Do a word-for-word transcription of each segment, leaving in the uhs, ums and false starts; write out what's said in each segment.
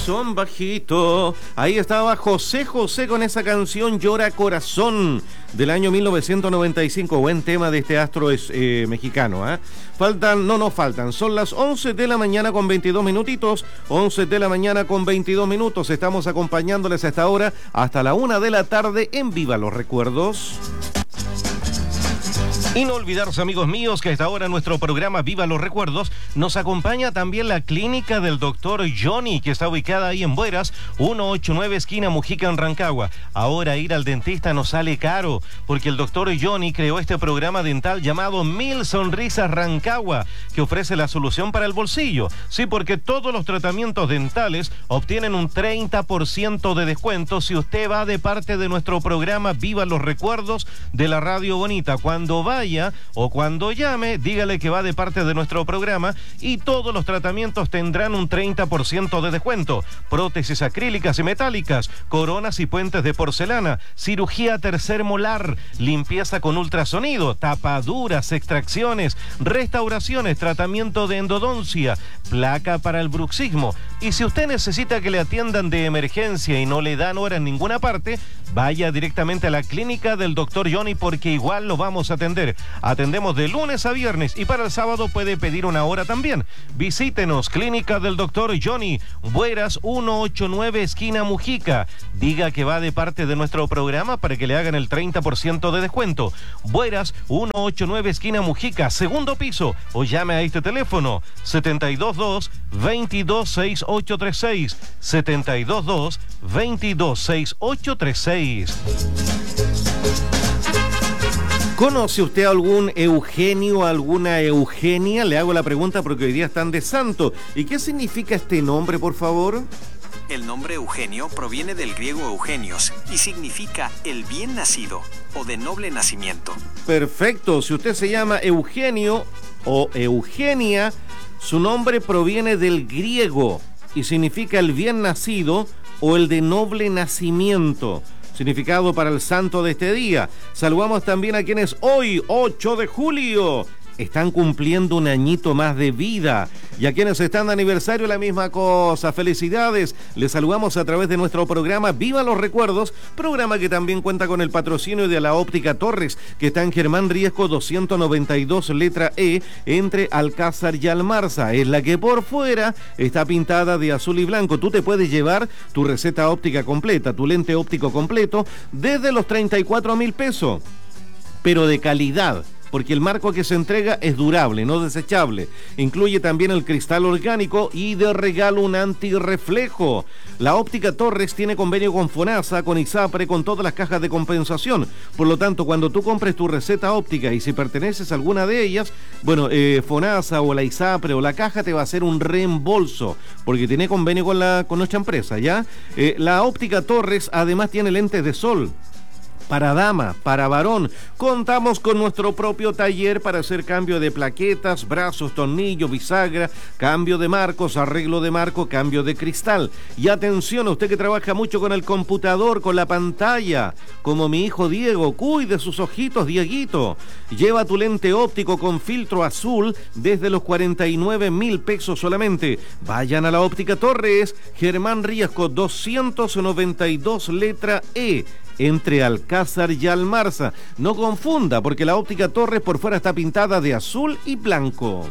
Son bajito. Ahí estaba José José con esa canción Llora Corazón del año mil novecientos noventa y cinco. Buen tema de este astro es, eh, mexicano. ¿eh? Faltan, no, no faltan. Son las once de la mañana con veintidós minutitos. once de la mañana con veintidós minutos. Estamos acompañándoles a esta hora hasta la una de la tarde en Viva los Recuerdos. Y no olvidarse, amigos míos, que a esta hora en nuestro programa Viva los Recuerdos nos acompaña también la clínica del doctor Johnny, que está ubicada ahí en Bueras, ciento ochenta y nueve esquina Mujica en Rancagua. Ahora ir al dentista no sale caro, porque el doctor Johnny creó este programa dental llamado Mil Sonrisas Rancagua, que ofrece la solución para el bolsillo. Sí, porque todos los tratamientos dentales obtienen un treinta por ciento de descuento si usted va de parte de nuestro programa Viva los Recuerdos de la Radio Bonita. Cuando va o cuando llame, dígale que va de parte de nuestro programa y todos los tratamientos tendrán un treinta por ciento de descuento. Prótesis acrílicas y metálicas, coronas y puentes de porcelana, cirugía tercer molar, limpieza con ultrasonido, tapaduras, extracciones, restauraciones, tratamiento de endodoncia, placa para el bruxismo. Y si usted necesita que le atiendan de emergencia y no le dan hora en ninguna parte, vaya directamente a la clínica del doctor Johnny, porque igual lo vamos a atender. Atendemos de lunes a viernes y para el sábado puede pedir una hora también. Visítenos, clínica del doctor Johnny, Bueras ciento ochenta y nueve esquina Mujica. Diga que va de parte de nuestro programa para que le hagan el treinta por ciento de descuento. Bueras ciento ochenta y nueve esquina Mujica, segundo piso, o llame a este teléfono setenta y dos dos, veintidós, sesenta y ocho treinta y seis, setenta y dos dos, veintidós, sesenta y ocho treinta y seis. ¿Conoce usted algún Eugenio, alguna Eugenia? Le hago la pregunta porque hoy día están de santo. ¿Y qué significa este nombre, por favor? El nombre Eugenio proviene del griego Eugenios y significa el bien nacido o de noble nacimiento. Perfecto. Si usted se llama Eugenio o Eugenia, su nombre proviene del griego y significa el bien nacido o el de noble nacimiento. Significado para el santo de este día. Saludamos también a quienes hoy, ocho de julio, están cumpliendo un añito más de vida. Y a quienes están de aniversario, la misma cosa. Felicidades. Les saludamos a través de nuestro programa Viva los Recuerdos, programa que también cuenta con el patrocinio de la Óptica Torres, que está en Germán Riesco doscientos noventa y dos, letra E, entre Alcázar y Almarza. Es la que por fuera está pintada de azul y blanco. Tú te puedes llevar tu receta óptica completa, tu lente óptico completo, desde los treinta y cuatro mil pesos, pero de calidad, porque el marco que se entrega es durable, no desechable. Incluye también el cristal orgánico y de regalo un antirreflejo. La Óptica Torres tiene convenio con FONASA, con ISAPRE, con todas las cajas de compensación. Por lo tanto, cuando tú compres tu receta óptica y si perteneces a alguna de ellas, bueno, eh, FONASA o la ISAPRE o la caja te va a hacer un reembolso, porque tiene convenio con, la, con nuestra empresa, ¿ya? Eh, la Óptica Torres además tiene lentes de sol para dama, para varón. Contamos con nuestro propio taller para hacer cambio de plaquetas, brazos, tornillos, bisagra, cambio de marcos, arreglo de marco, cambio de cristal. Y atención, a usted que trabaja mucho con el computador, con la pantalla, como mi hijo Diego, cuide sus ojitos, Dieguito. Lleva tu lente óptico con filtro azul desde los cuarenta y nueve mil pesos solamente. Vayan a la Óptica Torres, Germán Riesco doscientos noventa y dos, letra E, entre Alcázar y Almarza. No confunda, porque la Óptica Torres por fuera está pintada de azul y blanco.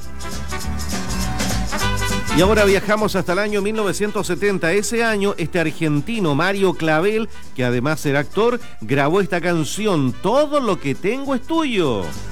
Y ahora viajamos hasta el año mil novecientos setenta. Ese año, este argentino Mario Clavel, que además era actor, grabó esta canción, Todo lo que tengo es tuyo.